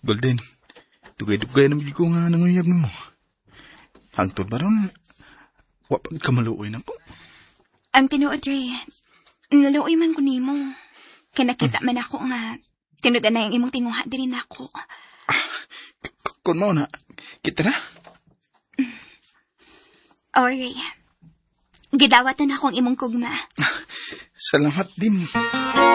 Golden, dugay-dugay naman ko nga nanguyab mo. Hangtod ba ron? Wapag ka maluoy na po. Ang tinuod, Ray, naluoy man ko nimo. Kaya nakita man ako nga, tinudan na yung imong tinguha din ako. Kung mo na, kita na? O, Ray, gidawat na akong imong kugma. Salamat din.